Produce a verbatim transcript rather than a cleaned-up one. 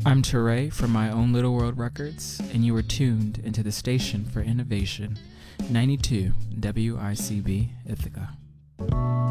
I'm Teray from My Own Little World Records, and you are tuned into the station for innovation, ninety-two W I C B Ithaca.